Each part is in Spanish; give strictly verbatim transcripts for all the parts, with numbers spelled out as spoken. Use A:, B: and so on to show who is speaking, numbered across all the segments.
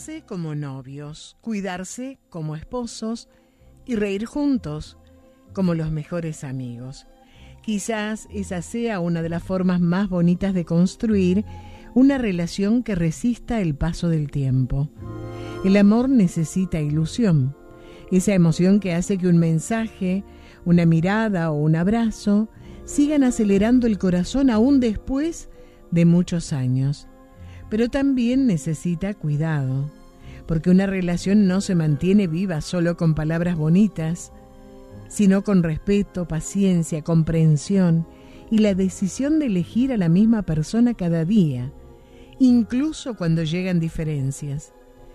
A: amarse como novios, cuidarse como esposos y reír juntos como los mejores amigos. Quizás esa sea una de las formas más bonitas de construir una relación que resista el paso del tiempo. El amor necesita ilusión, esa emoción que hace que un mensaje, una mirada o un abrazo sigan acelerando el corazón aún después de muchos años. Pero también necesita cuidado, porque una relación no se mantiene viva solo con palabras bonitas, sino con respeto, paciencia, comprensión y la decisión de elegir a la misma persona cada día, incluso cuando llegan diferencias.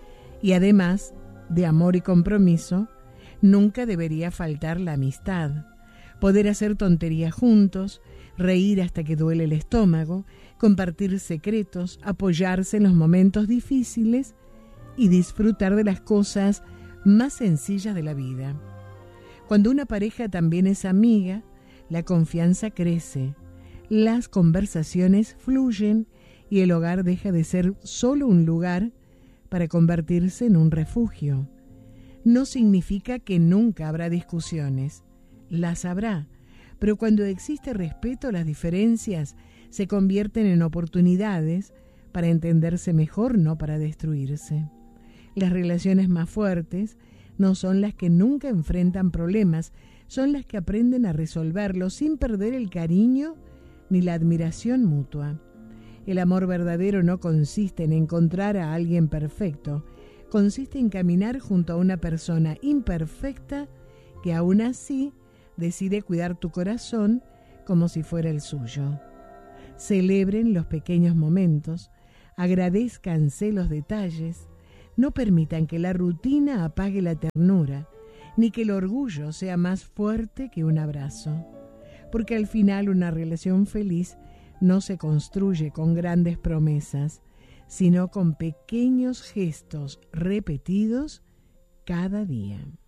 A: Y además de amor y compromiso, nunca debería faltar la amistad, poder hacer tonterías juntos, reír hasta que duele el estómago, compartir secretos, apoyarse en los momentos difíciles y disfrutar de las cosas más sencillas de la vida. Cuando una pareja también es amiga, la confianza crece, las conversaciones fluyen y el hogar deja de ser solo un lugar para convertirse en un refugio. No significa que nunca habrá discusiones, las habrá, pero cuando existe respeto, las diferencias se convierten en oportunidades para entenderse mejor, no para destruirse. Las relaciones más fuertes no son las que nunca enfrentan problemas, son las que aprenden a resolverlos sin perder el cariño ni la admiración mutua. El amor verdadero no consiste en encontrar a alguien perfecto, consiste en caminar junto a una persona imperfecta que aún así decide cuidar tu corazón como si fuera el suyo. Celebren los pequeños momentos, agradézcanse los detalles, no permitan que la rutina apague la ternura, ni que el orgullo sea más fuerte que un abrazo, porque al final una relación feliz no se construye con grandes promesas, sino con pequeños gestos repetidos cada día.